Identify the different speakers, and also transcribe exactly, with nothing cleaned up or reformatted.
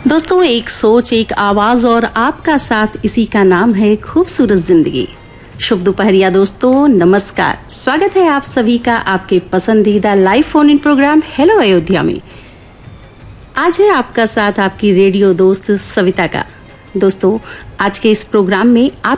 Speaker 1: दोस्तों, एक सोच, एक आवाज और आपका साथ, इसी का नाम है खूबसूरत जिंदगी। शुभ दोपहरिया दोस्तों, नमस्कार। स्वागत है आप सभी का आपके पसंदीदा live phone in programme hello Ayodhya में। आज है आपका साथ आपकी रेडियो दोस्त सविता का। दोस्तों, आज के इस प्रोग्राम में आप